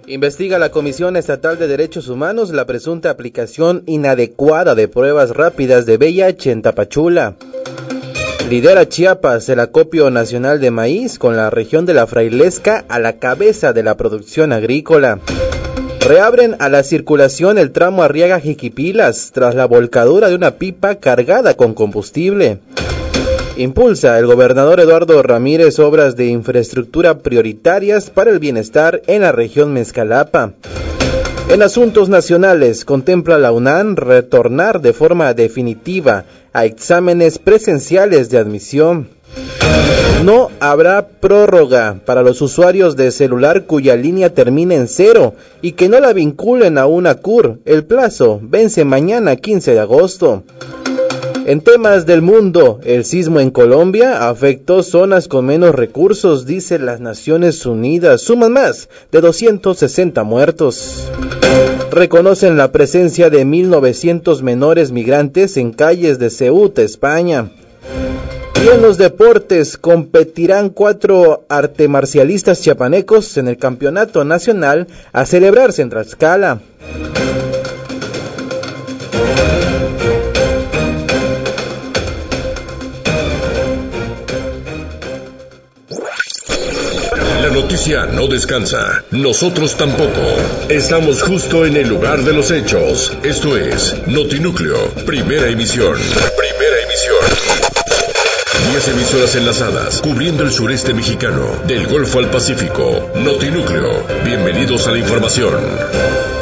Investiga la Comisión Estatal de Derechos Humanos la presunta aplicación inadecuada de pruebas rápidas de VIH en Tapachula. Lidera Chiapas el acopio nacional de maíz con la región de la Frailesca a la cabeza de la producción agrícola. Reabren a la circulación el tramo Arriaga-Jiquipilas tras la volcadura de una pipa cargada con combustible. Impulsa el gobernador Eduardo Ramírez obras de infraestructura prioritarias para el bienestar en la región Mezcalapa. En asuntos nacionales, contempla la UNAM retornar de forma definitiva a exámenes presenciales de admisión. No habrá prórroga para los usuarios de celular cuya línea termine en 0 y que no la vinculen a una CUR. El plazo vence mañana 15 de agosto. En temas del mundo, el sismo en Colombia afectó zonas con menos recursos, dice las Naciones Unidas. Suman más de 260 muertos. Reconocen la presencia de 1.900 menores migrantes en calles de Ceuta, España. Y en los deportes competirán 4 artemarcialistas chiapanecos en el campeonato nacional a celebrarse en Tlaxcala. La noticia no descansa, nosotros tampoco. Estamos justo en el lugar de los hechos. Esto es Notinúcleo, primera emisión. 10 emisoras enlazadas, cubriendo el sureste mexicano, del Golfo al Pacífico. Notinúcleo, bienvenidos a la información.